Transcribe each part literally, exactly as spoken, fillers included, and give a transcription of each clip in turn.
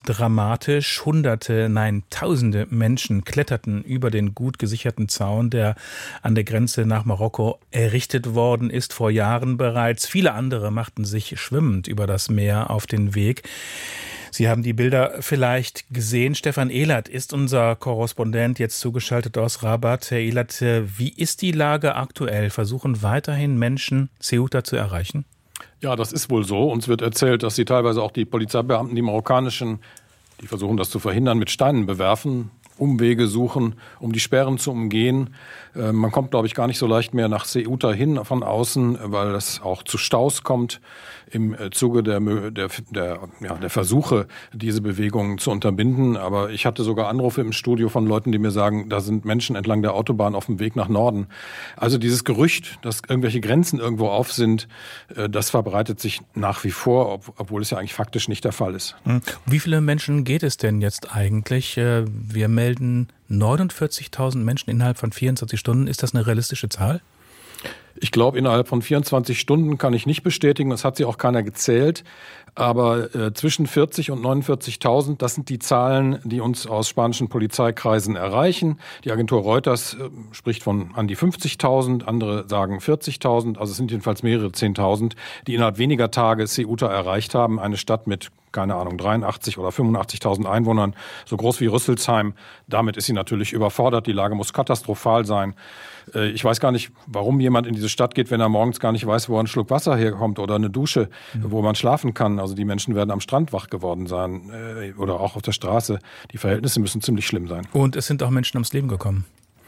dramatisch. Hunderte, nein, tausende Menschen kletterten über den gut gesicherten Zaun, der an der Grenze nach Marokko errichtet worden ist, vor Jahren bereits. Viele andere machten sich schwimmend über das Meer auf den Weg. Sie haben die Bilder vielleicht gesehen. Stefan Ehlert ist unser Korrespondent, jetzt zugeschaltet aus Rabat. Herr Ehlert, wie ist die Lage aktuell? Versuchen weiterhin Menschen Ceuta zu erreichen? Ja, das ist wohl so. Uns wird erzählt, dass sie teilweise auch die Polizeibeamten, die marokkanischen, die versuchen das zu verhindern, mit Steinen bewerfen, Umwege suchen, um die Sperren zu umgehen. Äh, man kommt, glaube ich, gar nicht so leicht mehr nach Ceuta hin von außen, weil es auch zu Staus kommt im Zuge der, der, der, ja, der Versuche, diese Bewegungen zu unterbinden. Aber ich hatte sogar Anrufe im Studio von Leuten, die mir sagen, da sind Menschen entlang der Autobahn auf dem Weg nach Norden. Also dieses Gerücht, dass irgendwelche Grenzen irgendwo auf sind, äh, das verbreitet sich nach wie vor, ob, obwohl es ja eigentlich faktisch nicht der Fall ist. Wie viele Menschen geht es denn jetzt eigentlich? Wir melden neunundvierzigtausend Menschen innerhalb von vierundzwanzig Stunden. Ist das eine realistische Zahl? Ich glaube, innerhalb von vierundzwanzig Stunden kann ich nicht bestätigen. Das hat sie auch keiner gezählt. Aber äh, zwischen vierzig und neunundvierzigtausend, das sind die Zahlen, die uns aus spanischen Polizeikreisen erreichen. Die Agentur Reuters äh, spricht von an die fünfzigtausend, andere sagen vierzigtausend. Also es sind jedenfalls mehrere Zehntausend, die innerhalb weniger Tage Ceuta erreicht haben. Eine Stadt mit, keine Ahnung, dreiundachtzig oder fünfundachtzigtausend Einwohnern, so groß wie Rüsselsheim. Damit ist sie natürlich überfordert. Die Lage muss katastrophal sein. Äh, ich weiß gar nicht, warum jemand in diese Stadt geht, wenn er morgens gar nicht weiß, wo ein Schluck Wasser herkommt oder eine Dusche, mhm. wo man schlafen kann. Also die Menschen werden am Strand wach geworden sein äh, oder auch auf der Straße. Die Verhältnisse müssen ziemlich schlimm sein. Und es sind auch Menschen ums Leben gekommen.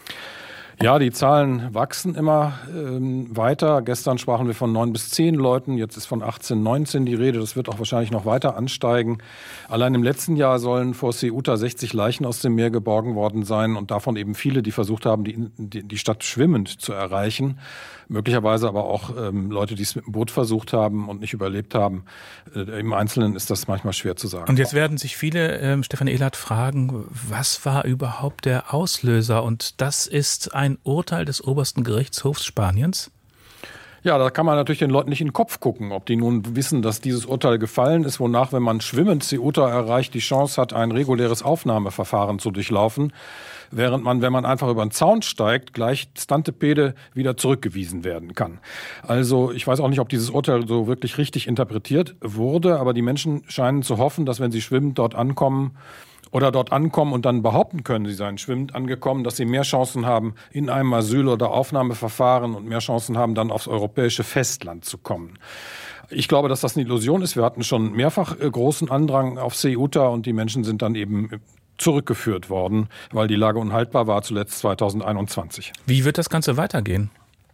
Ja, die Zahlen wachsen immer ähm, weiter. Gestern sprachen wir von neun bis zehn Leuten, jetzt ist von achtzehn, neunzehn die Rede. Das wird auch wahrscheinlich noch weiter ansteigen. Allein im letzten Jahr sollen vor Ceuta sechzig Leichen aus dem Meer geborgen worden sein und davon eben viele, die versucht haben, die, die, die Stadt schwimmend zu erreichen. Möglicherweise aber auch ähm, Leute, die es mit dem Boot versucht haben und nicht überlebt haben. Äh, Im Einzelnen ist das manchmal schwer zu sagen. Und jetzt werden sich viele, ähm, Stefan Ehlert, fragen, was war überhaupt der Auslöser? Und das ist ein Urteil des obersten Gerichtshofs Spaniens? Ja, da kann man natürlich den Leuten nicht in den Kopf gucken, ob die nun wissen, dass dieses Urteil gefallen ist, wonach, wenn man schwimmend Ceuta erreicht, die Chance hat, ein reguläres Aufnahmeverfahren zu durchlaufen, während man, wenn man einfach über den Zaun steigt, gleich Stantepede wieder zurückgewiesen werden kann. Also ich weiß auch nicht, ob dieses Urteil so wirklich richtig interpretiert wurde, aber die Menschen scheinen zu hoffen, dass wenn sie schwimmend dort ankommen, oder dort ankommen und dann behaupten können, sie seien schwimmend angekommen, dass sie mehr Chancen haben in einem Asyl- oder Aufnahmeverfahren und mehr Chancen haben, dann aufs europäische Festland zu kommen. Ich glaube, dass das eine Illusion ist. Wir hatten schon mehrfach großen Andrang auf Ceuta und die Menschen sind dann eben zurückgeführt worden, weil die Lage unhaltbar war, zuletzt zweitausendeinundzwanzig. Wie wird das Ganze weitergehen?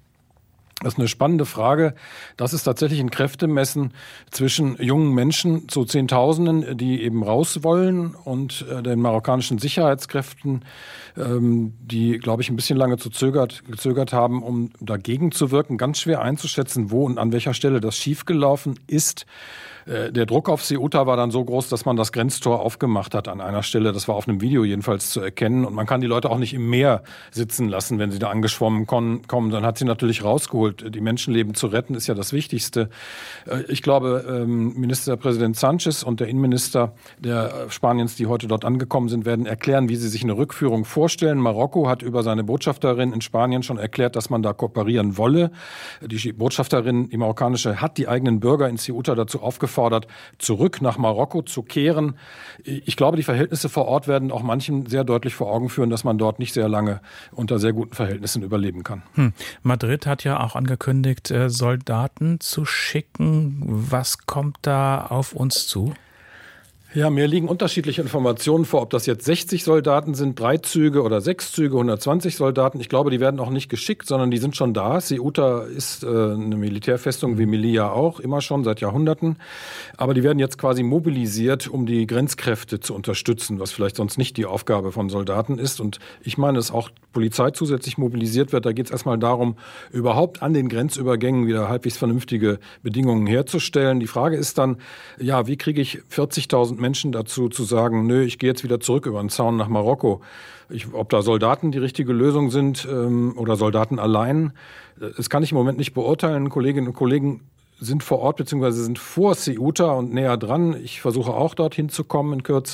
Das ist eine spannende Frage. Das ist tatsächlich ein Kräftemessen zwischen jungen Menschen, so Zehntausenden, die eben raus wollen, und äh, den marokkanischen Sicherheitskräften, ähm, die, glaube ich, ein bisschen lange zu zögert, gezögert haben, um dagegen zu wirken. Ganz schwer einzuschätzen, wo und an welcher Stelle das schiefgelaufen ist. Der Druck auf Ceuta war dann so groß, dass man das Grenztor aufgemacht hat an einer Stelle. Das war auf einem Video jedenfalls zu erkennen. Und man kann die Leute auch nicht im Meer sitzen lassen, wenn sie da angeschwommen kommen. Dann hat sie natürlich rausgeholt. Die Menschenleben zu retten ist ja das Wichtigste. Ich glaube, Ministerpräsident Sanchez und der Innenminister der Spaniens, die heute dort angekommen sind, werden erklären, wie sie sich eine Rückführung vorstellen. Marokko hat über seine Botschafterin in Spanien schon erklärt, dass man da kooperieren wolle. Die Botschafterin, die marokkanische, hat die eigenen Bürger in Ceuta dazu aufgefordert, fordert, zurück nach Marokko zu kehren. Ich glaube, die Verhältnisse vor Ort werden auch manchen sehr deutlich vor Augen führen, dass man dort nicht sehr lange unter sehr guten Verhältnissen überleben kann. Hm. Madrid hat ja auch angekündigt, Soldaten zu schicken. Was kommt da auf uns zu? Ja, mir liegen unterschiedliche Informationen vor, ob das jetzt sechzig Soldaten sind, drei Züge oder sechs Züge, hundertzwanzig Soldaten. Ich glaube, die werden auch nicht geschickt, sondern die sind schon da. Ceuta ist äh, eine Militärfestung wie Melilla auch, immer schon seit Jahrhunderten. Aber die werden jetzt quasi mobilisiert, um die Grenzkräfte zu unterstützen, was vielleicht sonst nicht die Aufgabe von Soldaten ist. Und ich meine, dass auch Polizei zusätzlich mobilisiert wird. Da geht es erstmal darum, überhaupt an den Grenzübergängen wieder halbwegs vernünftige Bedingungen herzustellen. Die Frage ist dann, ja, wie kriege ich vierzigtausend Menschen dazu zu sagen, nö, ich gehe jetzt wieder zurück über den Zaun nach Marokko. Ich, ob da Soldaten die richtige Lösung sind ähm, oder Soldaten allein, das kann ich im Moment nicht beurteilen. Kolleginnen und Kollegen sind vor Ort bzw. sind vor Ceuta und näher dran. Ich versuche auch dorthin zu kommen in Kürze.